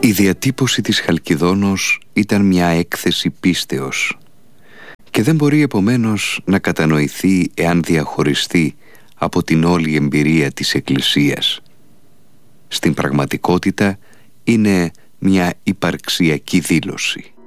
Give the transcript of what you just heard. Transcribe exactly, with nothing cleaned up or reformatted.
Η διατύπωση της Χαλκιδόνος ήταν μια έκθεση πίστεως και δεν μπορεί επομένως να κατανοηθεί εάν διαχωριστεί από την όλη εμπειρία της Εκκλησίας. Στην πραγματικότητα είναι μια υπαρξιακή δήλωση.